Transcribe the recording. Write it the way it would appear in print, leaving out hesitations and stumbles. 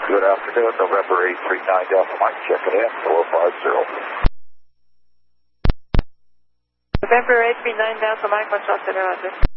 Good afternoon, November 839 Delta Mike, checking in, 450. November 839 Delta Mike, what's up to the roger?